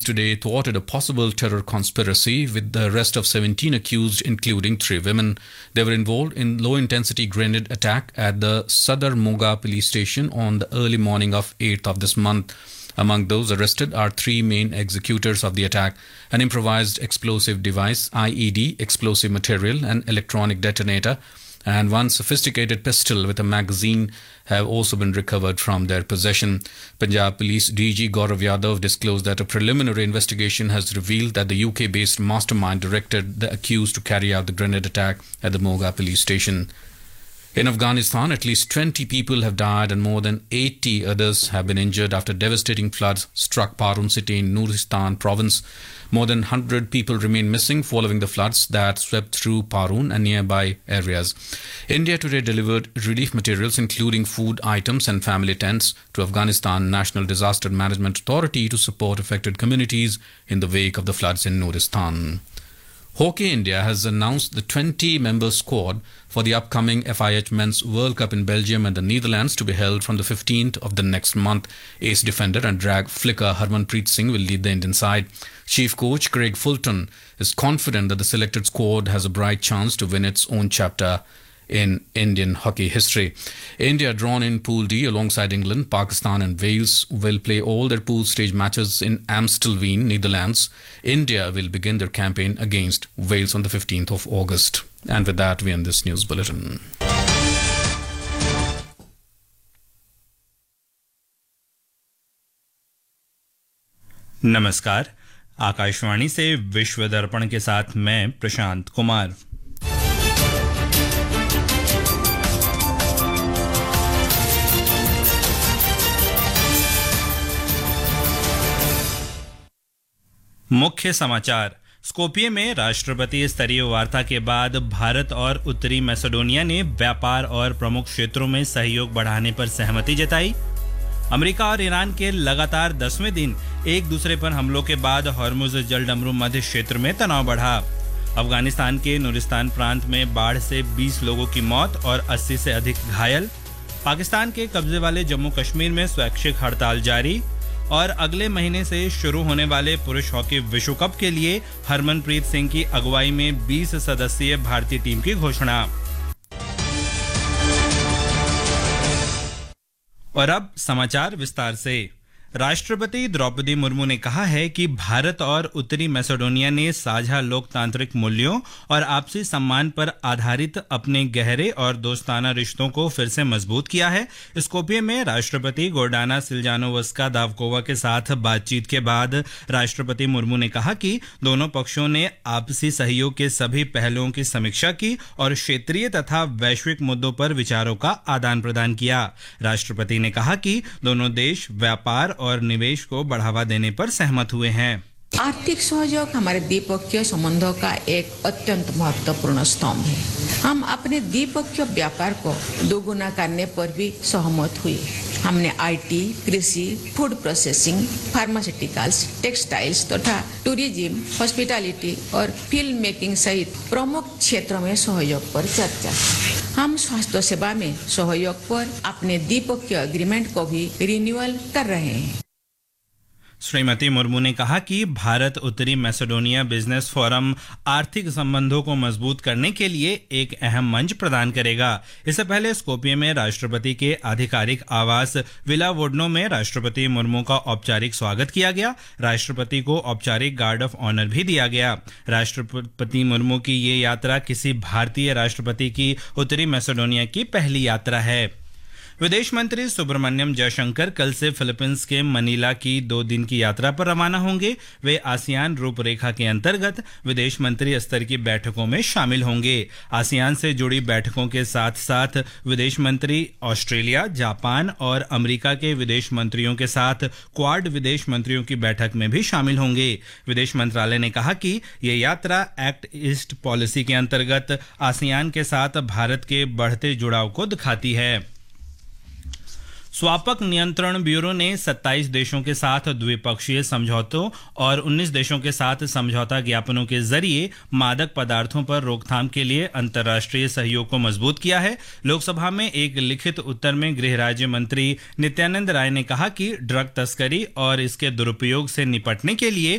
today thwarted a possible terror conspiracy with the arrest of 17 accused, including 3 women. They were involved in low-intensity grenade attack at the Sadar Moga police station on the early morning of 8th of this month. Among those arrested are 3 main executors of the attack: an improvised explosive device, IED, explosive material, and electronic detonator, and 1 sophisticated pistol with a magazine have also been recovered from their possession. Punjab Police DG Gaurav Yadav disclosed that a preliminary investigation has revealed that the UK-based mastermind directed the accused to carry out the grenade attack at the Moga police station. In Afghanistan, at least 20 people have died and more than 80 others have been injured after devastating floods struck Parun city in Nuristan province. More than 100 people remain missing following the floods that swept through Parun and nearby areas. India today delivered relief materials including food items and family tents to Afghanistan National Disaster Management Authority to support affected communities in the wake of the floods in Nuristan. Hockey India has announced the 20-member squad for the upcoming FIH Men's World Cup in Belgium and the Netherlands to be held from the 15th of the next month. Ace defender and drag flicker Harmanpreet Singh will lead the Indian side. Chief coach Craig Fulton is confident that the selected squad has a bright chance to win its own chapter in Indian hockey history. India, drawn in Pool D alongside England, Pakistan and Wales, will play all their pool stage matches in Amstelveen, Netherlands. India will begin their campaign against Wales on the 15th of August. And with that, we end this news bulletin. नमस्कार, आकाशवाणी से विश्व दर्पण के साथ मैं प्रशांत कुमार। मुख्य समाचार। Skopje में राष्ट्रपति स्तरीय वार्ता के बाद भारत और उत्तरी मैसेडोनिया ने व्यापार और प्रमुख क्षेत्रों में सहयोग बढ़ाने पर सहमति जताई। अमेरिका और ईरान के लगातार 10वें दिन एक दूसरे पर हमलों के बाद हॉर्मुज जलडमरू मध्य क्षेत्र में तनाव बढ़ा। अफगानिस्तान के नुरिस्तान प्रांत में बाढ़ से 20 लोगों की मौत और 80 से अधिक घायल। पाकिस्तान के कब्जे वाले जम्मू कश्मीर में स्वैच्छिक हड़ताल जारी। और अगले महीने से शुरू होने वाले पुरुष हॉकी विश्व कप के लिए हरमनप्रीत सिंह की अगुवाई में 20 सदस्यीय भारतीय टीम की घोषणा। और अब समाचार विस्तार से। राष्ट्रपति द्रौपदी मुर्मू ने कहा है कि भारत और उत्तरी मैसेडोनिया ने साझा लोकतांत्रिक मूल्यों और आपसी सम्मान पर आधारित अपने गहरे और दोस्ताना रिश्तों को फिर से मजबूत किया है। स्कोपिये में राष्ट्रपति गोर्डाना सिल्जानोवस्का दावकोवा के साथ बातचीत के बाद राष्ट्रपति मुर्मू ने कहा कि दोनों पक्षों ने आपसी सहयोग के सभी पहलुओं की समीक्षा की और क्षेत्रीय तथा वैश्विक मुद्दों पर विचारों का आदान प्रदान किया। राष्ट्रपति ने कहा कि दोनों देश व्यापार और निवेश को बढ़ावा देने पर सहमत हुए हैं। आर्थिक सहयोग हमारे द्विपक्षीय संबंधों का एक अत्यंत महत्वपूर्ण स्तंभ है। हम अपने द्विपक्षीय व्यापार को दोगुना करने पर भी सहमत हुए। हमने आईटी, कृषि, फूड प्रोसेसिंग, फार्मास्यूटिकल्स, टेक्सटाइल्स तथा टूरिज्म, हॉस्पिटैलिटी और फिल्म मेकिंग सहित प्रमुख क्षेत्रों में सहयोग पर चर्चा। हम स्वास्थ्य सेवा में सहयोग पर अपने द्विपक्षीय एग्रीमेंट को भी रिन्यूअल कर रहे हैं। श्रीमती मुर्मू ने कहा कि भारत उत्तरी मैसेडोनिया बिजनेस फोरम आर्थिक संबंधों को मजबूत करने के लिए एक अहम मंच प्रदान करेगा। इससे पहले स्कोपिये में राष्ट्रपति के आधिकारिक आवास विला वोडनो में राष्ट्रपति मुर्मू का औपचारिक स्वागत किया गया। राष्ट्रपति को औपचारिक गार्ड ऑफ ऑनर भी दिया गया। राष्ट्रपति मुर्मू की ये यात्रा किसी भारतीय राष्ट्रपति की उत्तरी मैसेडोनिया की पहली यात्रा है। विदेश मंत्री सुब्रमण्यम जयशंकर कल से फिलीपींस के मनीला की 2 दिन की यात्रा पर रवाना होंगे। वे आसियान रूपरेखा के अंतर्गत विदेश मंत्री स्तर की बैठकों में शामिल होंगे। आसियान से जुड़ी बैठकों के साथ साथ विदेश मंत्री ऑस्ट्रेलिया, जापान और अमेरिका के विदेश मंत्रियों के साथ क्वाड विदेश मंत्रियों की बैठक में भी शामिल होंगे। विदेश मंत्रालय ने कहा कि ये यात्रा एक्ट ईस्ट पॉलिसी के अंतर्गत आसियान के साथ भारत के बढ़ते जुड़ाव को दिखाती है। स्वापक नियंत्रण ब्यूरो ने 27 देशों के साथ द्विपक्षीय समझौतों और 19 देशों के साथ समझौता ज्ञापनों के जरिए मादक पदार्थों पर रोकथाम के लिए अंतर्राष्ट्रीय सहयोग को मजबूत किया है। लोकसभा में एक लिखित उत्तर में गृह राज्य मंत्री नित्यानंद राय ने कहा कि ड्रग तस्करी और इसके दुरुपयोग से निपटने के लिए